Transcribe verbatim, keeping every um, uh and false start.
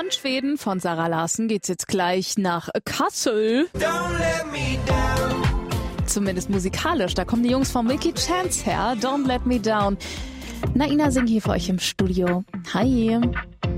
In Schweden von Zara Larsson geht's jetzt gleich nach Kassel. Don't let me down. Zumindest musikalisch. Da kommen die Jungs von Milky Chance her. Don't Let Me Down. Naina singt hier für euch im Studio. Hi.